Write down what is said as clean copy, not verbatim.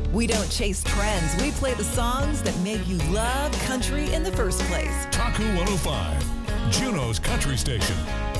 We don't chase trends. We play the songs that made you love country in the first place. Taku 105, Juneau's country station.